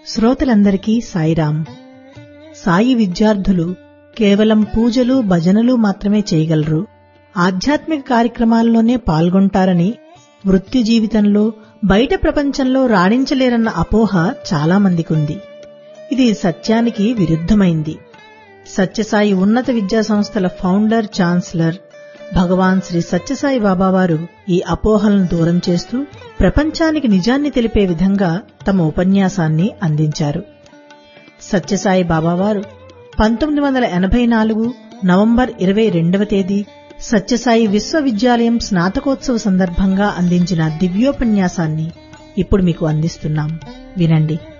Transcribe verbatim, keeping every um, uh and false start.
శ్రోతలందరికీ సాయిరాం. సాయి విద్యార్థులు కేవలం పూజలు భజనలు మాత్రమే చేయగలరు, ఆధ్యాత్మిక కార్యక్రమాల్లోనే పాల్గొంటారని, వృత్తి జీవితంలో బయట ప్రపంచంలో రాణించలేరన్న అపోహ చాలా మందికుంది. ఇది సత్యానికి విరుద్ధమైంది. సత్యసాయి ఉన్నత విద్యా సంస్థల ఫౌండర్ ఛాన్సలర్ భగవాన్ శ్రీ సత్యసాయి బాబావారు ఈ అపోహలను దూరం చేస్తూ ప్రపంచానికి నిజాన్ని తెలిపే విధంగా తమ ఉపన్యాసాన్ని అందించారు. సత్యసాయి బాబావారు పంతొమ్మిది వందల ఎనభై నాలుగు నవంబర్ ఇరవై రెండవ తేదీ సత్యసాయి విశ్వవిద్యాలయం స్నాతకోత్సవ సందర్భంగా అందించిన దివ్యోపన్యాసాన్ని ఇప్పుడు మీకు అందిస్తున్నాం, వినండి.